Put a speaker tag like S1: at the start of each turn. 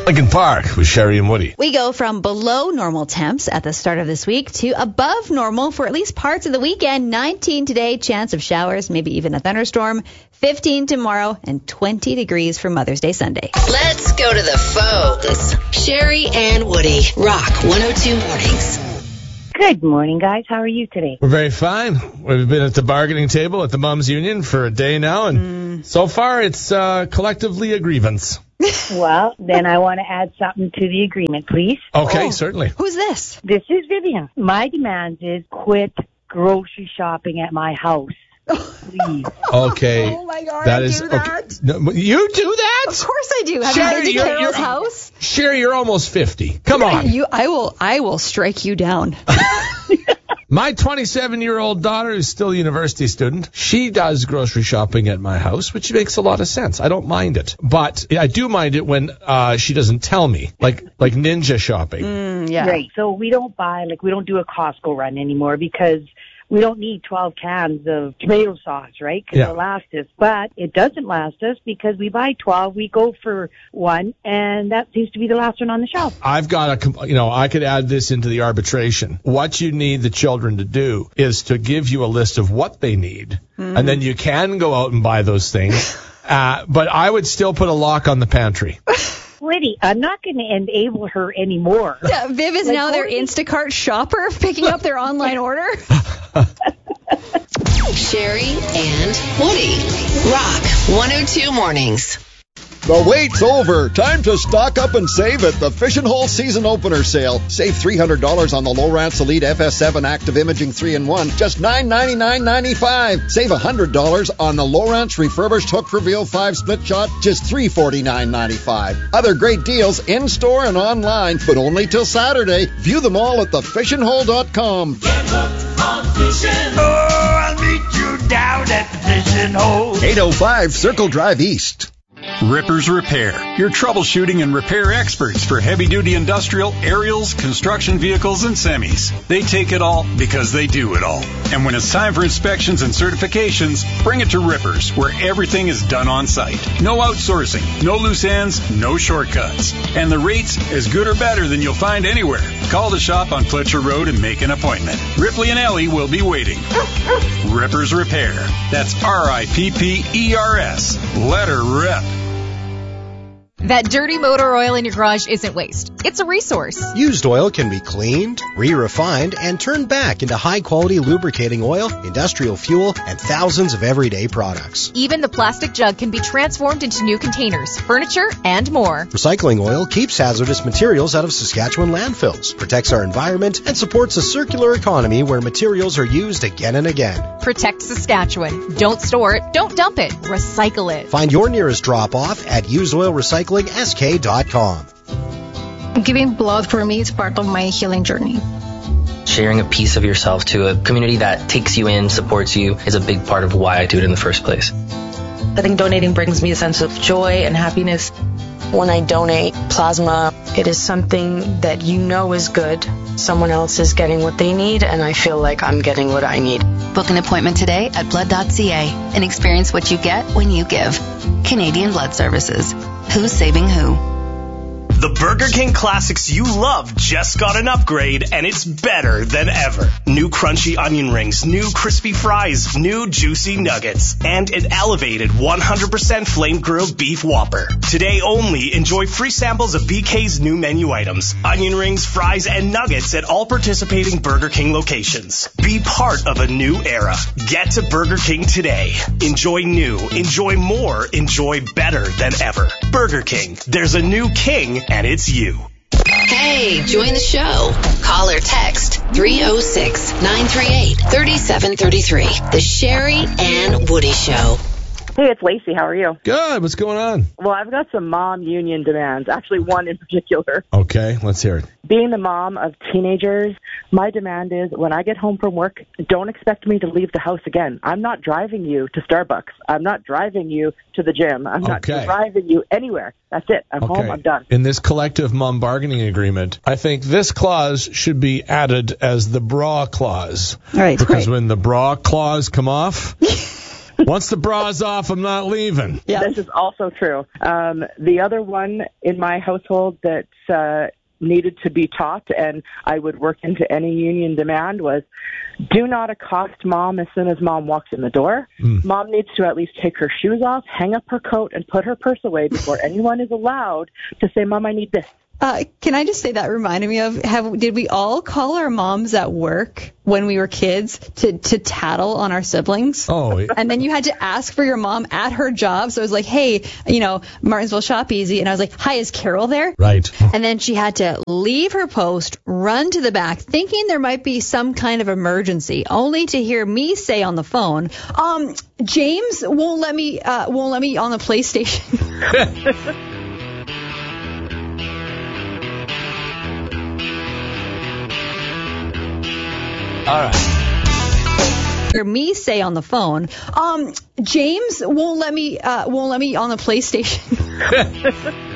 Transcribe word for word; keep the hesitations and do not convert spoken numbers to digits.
S1: Lincoln Park with Sherry and Woody.
S2: We go from below normal temps at the start of this week to above normal for at least parts of the weekend. nineteen today, chance of showers, maybe even a thunderstorm. fifteen tomorrow, and twenty degrees for Mother's Day Sunday.
S3: Let's go to the phones. Sherry and Woody, Rock one oh two Mornings.
S4: Good morning, guys. How are you today?
S1: We're very fine. We've been at the bargaining table at the Moms Union for a day now, and mm. so far it's uh, collectively a grievance.
S4: Well, then I want to add something to the agreement, please.
S1: Okay,
S2: oh,
S1: certainly.
S2: Who's this?
S4: This is Vivian. My demand is quit grocery shopping at my house. Please.
S1: Okay.
S2: Oh, my God.
S1: That
S2: I
S1: is,
S2: do that.
S1: Okay. No, you do that?
S2: Of course I do. Have
S1: Sherry,
S2: you been to
S1: you're,
S2: Carol's
S1: you're,
S2: house?
S1: Sherry, you're almost fifty. Come
S2: Right,
S1: on.
S2: You, I will I will strike you down.
S1: My twenty-seven-year-old daughter is still a university student. She does grocery shopping at my house, which makes a lot of sense. I don't mind it. But I do mind it when uh, she doesn't tell me, like like ninja shopping.
S2: Mm, yeah.
S4: Right. So we don't buy, like, we don't do a Costco run anymore because we don't need twelve cans of tomato sauce, right? Because
S1: Yeah.
S4: it'll last us. But it doesn't last us because we buy twelve, we go for one, and that seems to be the last one on the shelf.
S1: I've got a, you know, I could add this into the arbitration. What you need the children to do is to give you a list of what they need, mm-hmm. and then you can go out and buy those things. uh, but I would still put a lock on the pantry.
S4: Liddy, I'm not going to enable her anymore.
S2: Yeah, Viv is
S4: Like,
S2: now their
S4: what do you-
S2: Instacart shopper, picking up their online order.
S3: Sherry and Woody, Rock one oh two Mornings.
S5: The wait's over. Time to stock up and save at the Fish and Hole Season Opener Sale. Save three hundred dollars on the Lowrance Elite F S seven Active Imaging three in one, just nine ninety-nine ninety-five. Save one hundred dollars on the Lowrance Refurbished Hook Reveal five Split Shot, just three forty-nine ninety-five. Other great deals in-store and online, but only till Saturday. View them all at the fish and hole dot com.
S6: Get hooked on fishing. Oh, I'll meet you down at the Fishing Hole.
S5: eight oh five Circle Drive East.
S7: Rippers Repair, your troubleshooting and repair experts for heavy-duty industrial, aerials, construction vehicles, and semis. They take it all because they do it all. And when it's time for inspections and certifications, bring it to Rippers, where everything is done on site. No outsourcing, no loose ends, no shortcuts. And the rates as good or better than you'll find anywhere. Call the shop on Fletcher Road and make an appointment. Ripley and Ellie will be waiting. Rippers Repair. That's R I P P E R S. Let her rip.
S8: That dirty motor oil in your garage isn't waste. It's a resource.
S9: Used oil can be cleaned, re-refined, and turned back into high-quality lubricating oil, industrial fuel, and thousands of everyday products.
S8: Even the plastic jug can be transformed into new containers, furniture, and more.
S9: Recycling oil keeps hazardous materials out of Saskatchewan landfills, protects our environment, and supports a circular economy where materials are used again and again.
S8: Protect Saskatchewan. Don't store it. Don't dump it. Recycle it.
S9: Find your nearest drop-off at used oil recycling S K dot com.
S10: Giving blood for me is part of my healing journey.
S11: Sharing a piece of yourself to a community that takes you in, supports you, is a big part of why I do it in the first place.
S12: I think donating brings me a sense of joy and happiness. When I donate plasma, it is something that you know is good. Someone else is getting what they need, and I feel like I'm getting what I need.
S13: Book an appointment today at blood dot c a and experience what you get when you give. Canadian Blood Services. Who's saving who?
S14: The Burger King classics you love just got an upgrade, and it's better than ever. New crunchy onion rings, new crispy fries, new juicy nuggets, and an elevated one hundred percent flame grilled beef Whopper. Today only, enjoy free samples of B K's new menu items, onion rings, fries, and nuggets at all participating Burger King locations. Be part of a new era. Get to Burger King today. Enjoy new, enjoy more, enjoy better than ever. Burger King. There's a new king, and it's you.
S3: Hey, join the show. Call or text three oh six, nine three eight, three seven three three. The Sherry and Woody Show.
S15: Hey, it's Lacey. How are you?
S1: Good. What's going on?
S15: Well, I've got some mom union demands, actually one in particular.
S1: Okay, let's hear it.
S15: Being the mom of teenagers, my demand is when I get home from work, don't expect me to leave the house again. I'm not driving you to Starbucks. I'm not driving you to the gym. I'm not
S1: Okay.
S15: driving you anywhere. That's it. I'm
S1: Okay.
S15: home. I'm done.
S1: In this collective mom bargaining agreement, I think this clause should be added as the bra clause.
S2: Right.
S1: Because
S2: right.
S1: when the bra clause come off, Once the bra's off, I'm not leaving.
S15: Yeah. This is also true. Um, the other one in my household that uh, needed to be taught, and I would work into any union demand, was do not accost mom as soon as mom walks in the door. Mm. Mom needs to at least take her shoes off, hang up her coat, and put her purse away before anyone is allowed to say, Mom, I need this.
S2: Uh, can I just say that reminded me of, have, did we all call our moms at work when we were kids to, to tattle on our siblings?
S1: Oh.
S2: And then you had to ask for your mom at her job. So it was like, hey, you know, Martinsville Shop Easy. And I was like, hi, is Carol there?
S1: Right.
S2: And then she had to leave her post, run to the back, thinking there might be some kind of emergency, only to hear me say on the phone, um, James won't let me, uh, won't let me on the PlayStation.
S1: All right.
S2: Hear me say on the phone, um, James won't let me, uh, won't let me on the PlayStation.